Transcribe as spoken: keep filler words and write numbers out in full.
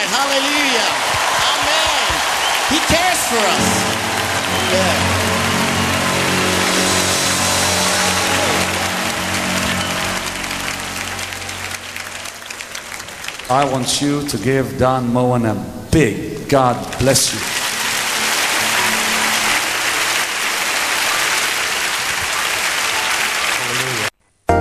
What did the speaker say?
tonight. Hallelujah. Amen. He cares for us. Yeah. I want you to give Don Moen a big God bless you.